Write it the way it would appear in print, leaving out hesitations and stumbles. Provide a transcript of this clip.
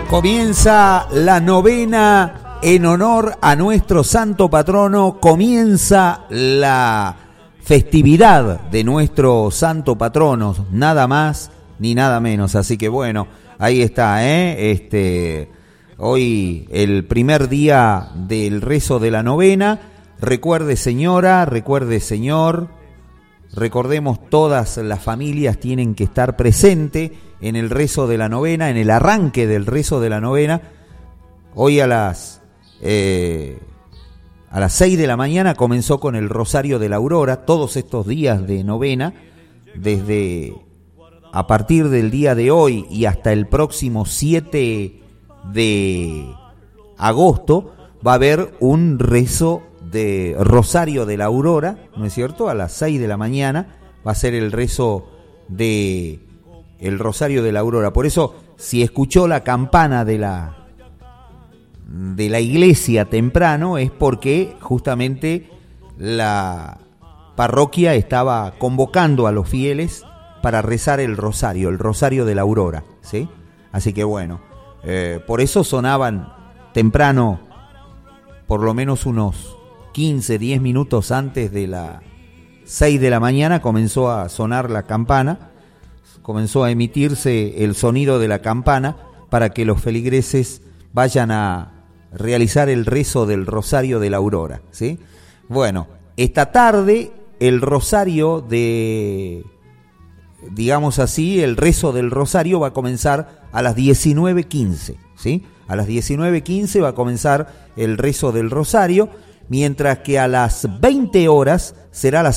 Comienza la novena en honor a nuestro santo patrono, comienza la festividad de nuestro santo patrono, nada más ni nada menos. Así que bueno, ahí está, hoy el primer día del rezo de la novena. Recuerde, señora, recuerde, señor, recordemos, todas las familias tienen que estar presentes en el rezo de la novena, en el arranque del rezo de la novena. Hoy a las 6 de la mañana comenzó con el Rosario de la Aurora. Todos estos días de novena, desde a partir del día de hoy y hasta el próximo 7 de agosto, va a haber un rezo de Rosario de la Aurora, ¿no es cierto? A las 6 de la mañana va a ser el rezo de el Rosario de la Aurora. Por eso, si escuchó la campana de la iglesia temprano, es porque justamente la parroquia estaba convocando a los fieles para rezar el Rosario de la Aurora, ¿sí? Así que bueno, por eso sonaban temprano, por lo menos unos 15, 10 minutos antes de las 6 de la mañana comenzó a sonar la campana, comenzó a emitirse el sonido de la campana para que los feligreses vayan a realizar el rezo del Rosario de la Aurora, ¿sí? Bueno, esta tarde el Rosario digamos así, el rezo del Rosario va a comenzar a las 19:15, ¿sí? A las 19:15 va a comenzar el rezo del Rosario, mientras que a las 20 horas será la